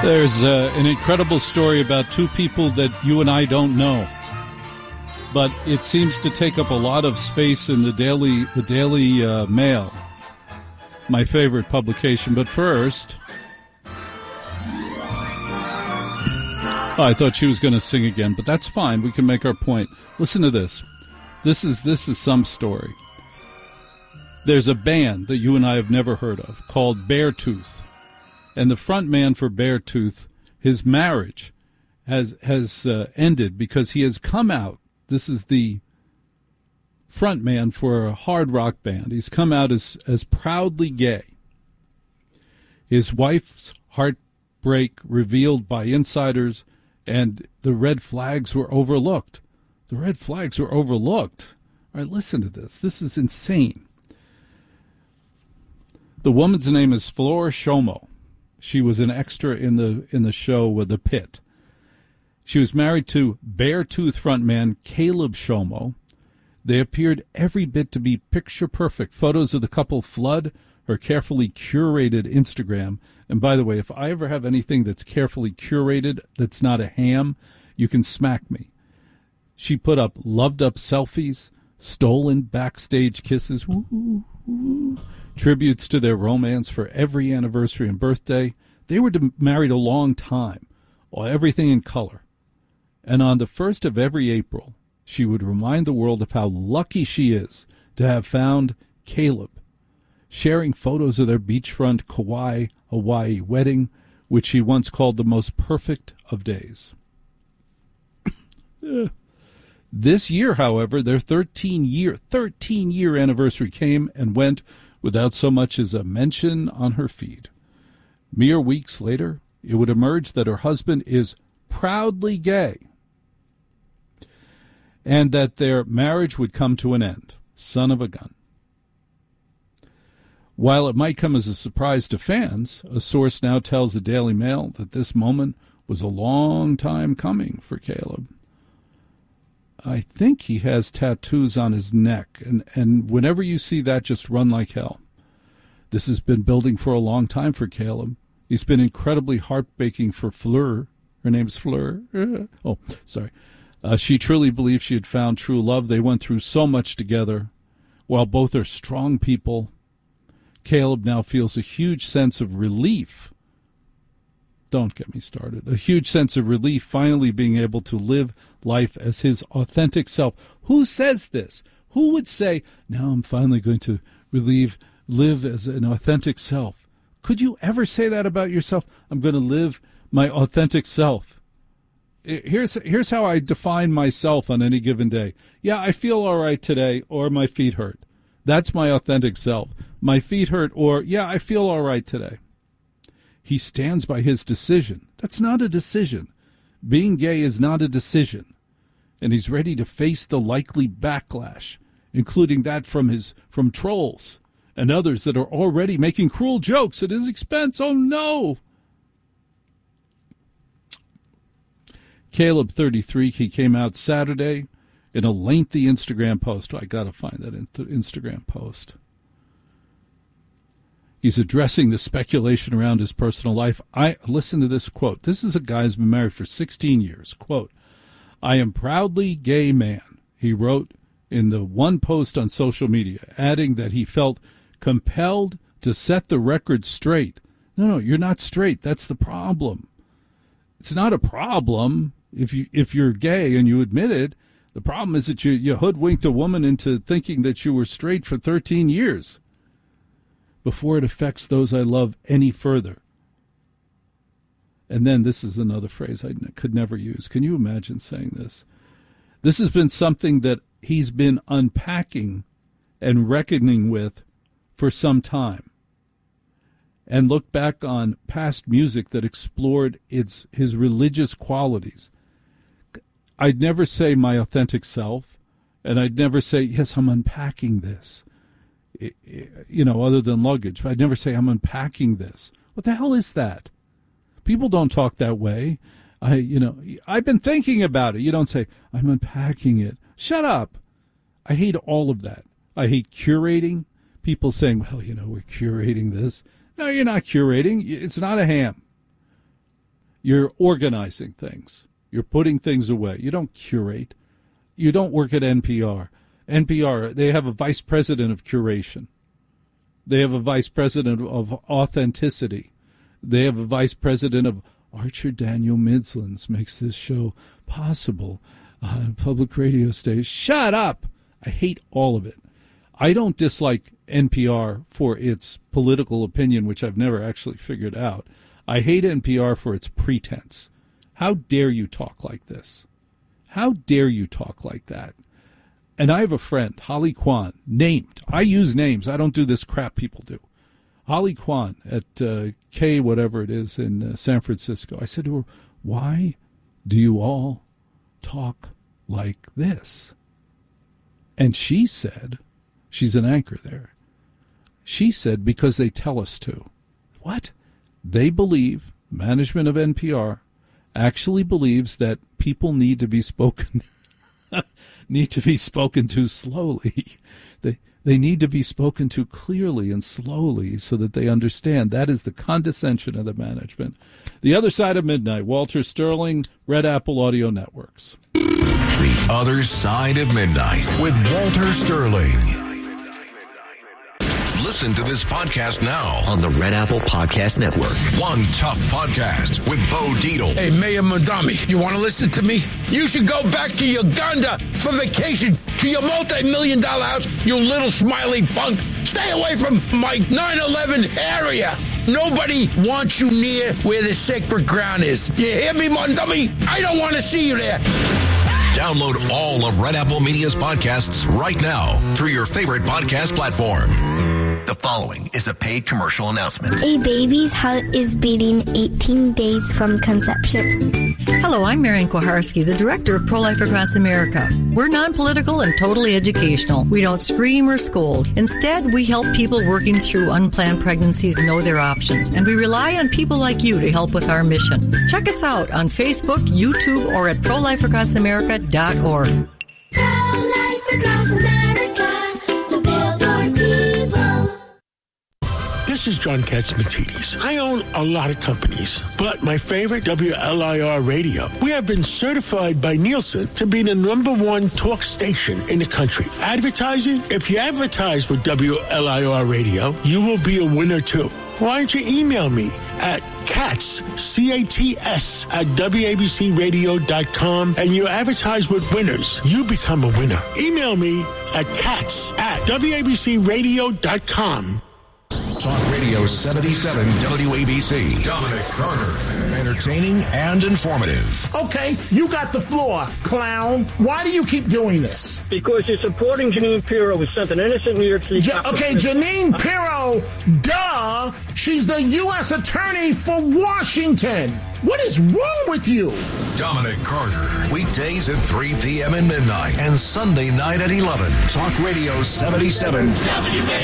There's an incredible story about two people that you and I don't know, but it seems to take up a lot of space in the Daily Mail, my favorite publication. But first, I thought she was going to sing again, but that's fine. We can make our point. Listen to this. This is some story. There's a band that you and I have never heard of called Beartooth. And the front man for Beartooth, his marriage has ended because he has come out. This is the front man for a hard rock band. He's come out as proudly gay. His wife's heartbreak revealed by insiders, and the red flags were overlooked. The red flags were overlooked. All right, listen to this. This is insane. The woman's name is Flor Shomo. She was an extra in the show with The Pit. She was married to Beartooth frontman Caleb Shomo. They appeared every bit to be picture perfect. Photos of the couple flood her carefully curated Instagram. And by the way, if I ever have anything that's carefully curated that's not a ham, you can smack me. She put up loved-up selfies, stolen backstage kisses, woo, woo, tributes to their romance for every anniversary and birthday. They were married a long time, everything in color. And on the 1st of every April, she would remind the world of how lucky she is to have found Caleb, sharing photos of their beachfront Kauai, Hawaii wedding, which she once called the most perfect of days. This year, however, their 13-year anniversary came and went without so much as a mention on her feed. Mere weeks later, it would emerge that her husband is proudly gay and that their marriage would come to an end. Son of a gun. While it might come as a surprise to fans, a source now tells the Daily Mail that this moment was a long time coming for Caleb. I think he has tattoos on his neck, and whenever you see that, just run like hell. This has been building for a long time for Caleb. He's been incredibly heartbreaking for Fleur. Her name's Fleur. Oh, sorry. She truly believed she had found true love. They went through so much together. While both are strong people, Caleb now feels a huge sense of relief. Don't get me started. A huge sense of relief finally being able to live life as his authentic self. Who says this? Who would say, now I'm finally going to live as an authentic self? Could you ever say that about yourself? I'm going to live my authentic self. Here's how I define myself on any given day. Yeah, I feel all right today, or my feet hurt. That's my authentic self. My feet hurt, or yeah, I feel all right today. He stands by his decision. That's not a decision. Being gay is not a decision. And he's ready to face the likely backlash, including that from trolls and others that are already making cruel jokes at his expense. Oh, no. Caleb, 33, he came out Saturday in a lengthy Instagram post. I got to find that Instagram post. He's addressing the speculation around his personal life. Listen to this quote. This is a guy who's been married for 16 years. Quote, I am proudly gay man, he wrote in the one post on social media, adding that he felt compelled to set the record straight. No, you're not straight. That's the problem. It's not a problem if you're gay and you admit it. The problem is that you hoodwinked a woman into thinking that you were straight for 13 years. Before it affects those I love any further. And then this is another phrase I could never use. Can you imagine saying this? This has been something that he's been unpacking and reckoning with for some time. And look back on past music that explored his religious qualities. I'd never say my authentic self, and I'd never say, yes, I'm unpacking this. Other than luggage. I'd never say I'm unpacking this. What the hell is that? People don't talk that way. I've been thinking about it. You don't say, I'm unpacking it. Shut up. I hate all of that. I hate curating. People saying, well, we're curating this. No, you're not curating. It's not a ham. You're organizing things. You're putting things away. You don't curate. You don't work at NPR. NPR, they have a vice president of curation. They have a vice president of authenticity. They have a vice president of Archer Daniel Midlands makes this show possible. Public radio station. Shut up! I hate all of it. I don't dislike NPR for its political opinion, which I've never actually figured out. I hate NPR for its pretense. How dare you talk like this? How dare you talk like that? And I have a friend, Holly Kwan, named. I use names. I don't do this crap people do. Holly Kwan at K whatever it is in San Francisco. I said to her, why do you all talk like this? And she said, she's an anchor there. She said, because they tell us to. What? They believe, management of NPR actually believes that people need to be spoken to slowly. They need to be spoken to clearly and slowly so that they understand. That is the condescension of the management. The Other Side of Midnight, Walter Sterling, Red Apple Audio Networks. The Other Side of Midnight with Walter Sterling. Listen to this podcast now on the Red Apple Podcast Network. One Tough Podcast with Bo Dietl. Hey, Mayor Mondami, you want to listen to me? You should go back to Uganda for vacation, to your multi-million-dollar house, you little smiley punk. Stay away from my 9/11 area. Nobody wants you near where the sacred ground is. You hear me, Mondami? I don't want to see you there. Download all of Red Apple Media's podcasts right now through your favorite podcast platform. The following is a paid commercial announcement. A baby's heart is beating 18 days from conception. Hello, I'm Marian Kuharski, the director of Pro-Life Across America. We're non-political and totally educational. We don't scream or scold. Instead, we help people working through unplanned pregnancies know their options, and we rely on people like you to help with our mission. Check us out on Facebook, YouTube, or at ProLifeAcrossAmerica.org. Pro-Life Across America, the Billboard people. This is John Katzmatidis. I own a lot of companies, but my favorite, WLIR Radio. We have been certified by Nielsen to be the #1 talk station in the country. Advertising? If you advertise with WLIR Radio, you will be a winner too. Why don't you email me at Katz, C-A-T-S, at WABCRadio.com, and you advertise with winners. You become a winner. Email me at Katz at WABCRadio.com. Talk Radio 77 WABC. Dominic Carter. Entertaining and informative. Okay, you got the floor, clown. Why do you keep doing this? Because you're supporting Jeanine Pirro, who sent an innocent New York City... Okay, Jeanine Pirro, duh! She's the U.S. Attorney for Washington. What is wrong with you? Dominic Carter. Weekdays at 3 p.m. and midnight. And Sunday night at 11. Talk Radio 77 WABC.